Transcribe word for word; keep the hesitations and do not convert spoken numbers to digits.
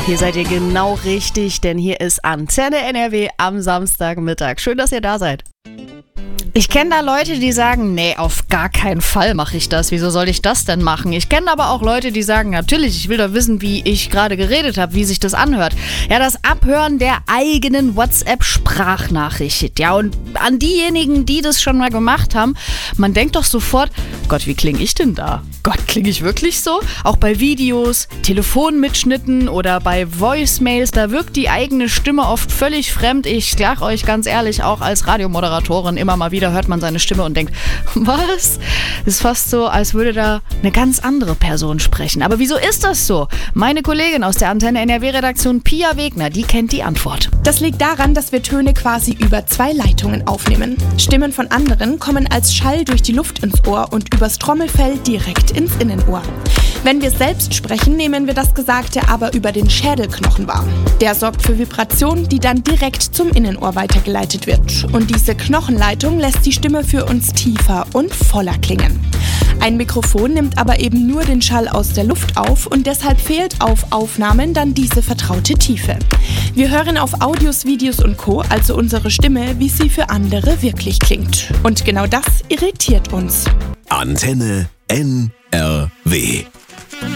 Hier seid ihr genau richtig, denn hier ist Antenne N R W am Samstagmittag. Schön, dass ihr da seid. Ich kenne da Leute, die sagen, nee, auf gar keinen Fall mache ich das. Wieso soll ich das denn machen? Ich kenne aber auch Leute, die sagen, natürlich, ich will doch wissen, wie ich gerade geredet habe, wie sich das anhört. Ja, das Abhören der eigenen WhatsApp-Sprachnachricht. Ja, und an diejenigen, die das schon mal gemacht haben, man denkt doch sofort, Gott, wie klinge ich denn da? Gott, klinge ich wirklich so? Auch bei Videos, Telefonmitschnitten oder bei Voicemails, da wirkt die eigene Stimme oft völlig fremd. Ich sag euch ganz ehrlich, auch als Radiomoderatorin immer mal wieder hört man seine Stimme und denkt, was? Das ist fast so, als würde da eine ganz andere Person sprechen. Aber wieso ist das so? Meine Kollegin aus der Antenne N R W-Redaktion, Pia Wegner, die kennt die Antwort. Das liegt daran, dass wir Töne quasi über zwei Leitungen aufnehmen. Stimmen von anderen kommen als Schall durch die Luft ins Ohr und übers Trommelfell direkt ins Innenohr. Wenn wir selbst sprechen, nehmen wir das Gesagte aber über den Schädelknochen wahr. Der sorgt für Vibration, die dann direkt zum Innenohr weitergeleitet wird. Und diese Knochenleitung lässt die Stimme für uns tiefer und voller klingen. Ein Mikrofon nimmt aber eben nur den Schall aus der Luft auf und deshalb fehlt auf Aufnahmen dann diese vertraute Tiefe. Wir hören auf Audios, Videos und Co., also unsere Stimme, wie sie für andere wirklich klingt. Und genau das irritiert uns. Antenne N R W